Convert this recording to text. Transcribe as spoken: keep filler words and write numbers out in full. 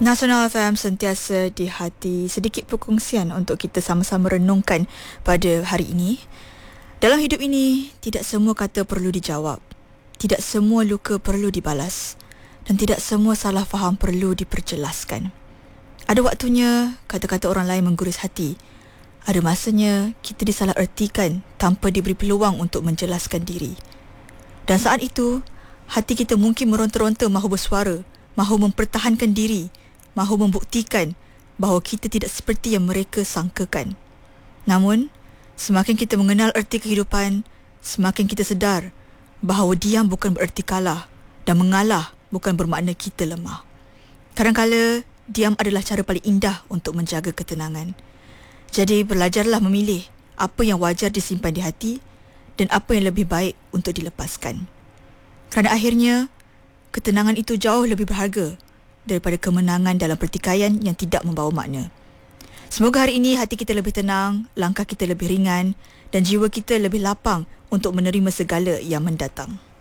Nasional F M sentiasa di hati. Sedikit perkongsian untuk kita sama-sama renungkan pada hari ini. Dalam hidup ini, tidak semua kata perlu dijawab. Tidak semua luka perlu dibalas. Dan tidak semua salah faham perlu diperjelaskan. Ada waktunya kata-kata orang lain mengguris hati. Ada masanya kita disalah ertikan tanpa diberi peluang untuk menjelaskan diri. Dan saat itu, hati kita mungkin meronta-ronta mahu bersuara, mahu mempertahankan diri, mahu membuktikan bahawa kita tidak seperti yang mereka sangkakan. Namun, semakin kita mengenal erti kehidupan, semakin kita sedar bahawa diam bukan bererti kalah dan mengalah bukan bermakna kita lemah. Kadang-kala, diam adalah cara paling indah untuk menjaga ketenangan. Jadi, belajarlah memilih apa yang wajar disimpan di hati dan apa yang lebih baik untuk dilepaskan. Kerana akhirnya, ketenangan itu jauh lebih berharga daripada kemenangan dalam pertikaian yang tidak membawa makna. Semoga hari ini hati kita lebih tenang, langkah kita lebih ringan dan jiwa kita lebih lapang untuk menerima segala yang mendatang.